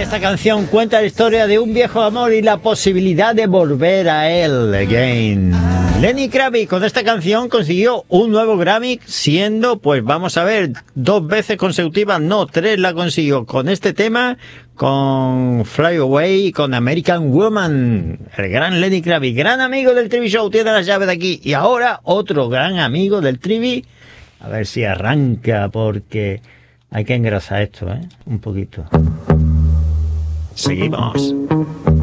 Esta canción cuenta la historia de un viejo amor y la posibilidad de volver a él again. Lenny Kravitz con esta canción consiguió un nuevo Grammy, siendo, pues vamos a ver, 2 veces consecutivas, no, 3 la consiguió con este tema, con Fly Away y con American Woman. El gran Lenny Kravitz, gran amigo del Trivi Show, tiene las llaves de aquí. Y ahora otro gran amigo del Trivi, a ver si arranca, porque hay que engrasar esto, un poquito. Seguimos.